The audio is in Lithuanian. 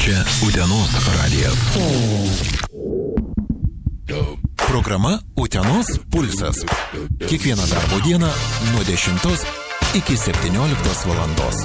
Čia Utenos radijas. Programa Utenos pulsas. Kiekvieną darbo dieną nuo 10 iki 17 valandos.